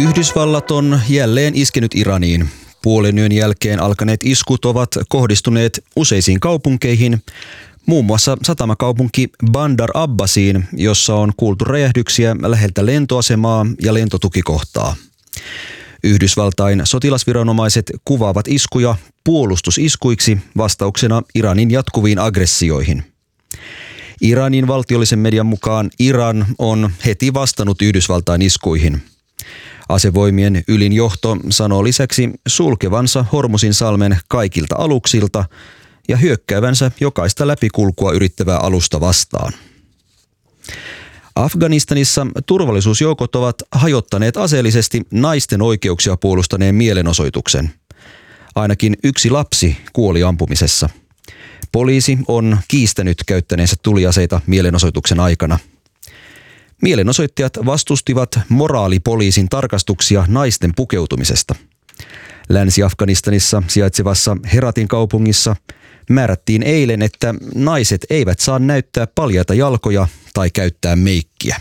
Yhdysvallat on jälleen iskenyt Iraniin. Puolen yön jälkeen alkaneet iskut ovat kohdistuneet useisiin kaupunkeihin, muun muassa satamakaupunki Bandar Abbasiin, jossa on kuultu räjähdyksiä läheltä lentoasemaa ja lentotukikohtaa. Yhdysvaltain sotilasviranomaiset kuvaavat iskuja puolustusiskuiksi vastauksena Iranin jatkuviin aggressioihin. Iranin valtiollisen median mukaan Iran on heti vastannut Yhdysvaltain iskuihin. Asevoimien ylin johto sanoo lisäksi sulkevansa Hormuzinsalmen kaikilta aluksilta ja hyökkäävänsä jokaista läpikulkua yrittävää alusta vastaan. Afganistanissa turvallisuusjoukot ovat hajottaneet aseellisesti naisten oikeuksia puolustaneen mielenosoituksen. Ainakin yksi lapsi kuoli ampumisessa. Poliisi on kiistänyt käyttäneensä tuliaseita mielenosoituksen aikana. Mielenosoittajat vastustivat moraalipoliisin tarkastuksia naisten pukeutumisesta. Länsi-Afganistanissa sijaitsevassa Heratin kaupungissa määrättiin eilen, että naiset eivät saa näyttää paljaita jalkoja tai käyttää meikkiä.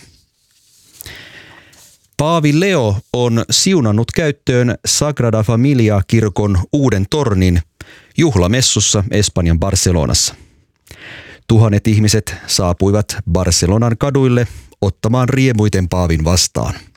Paavi Leo on siunannut käyttöön Sagrada Familia-kirkon uuden tornin juhlamessussa Espanjan Barcelonassa. Tuhannet ihmiset saapuivat Barcelonan kaduille ottamaan riemuiten paavin vastaan.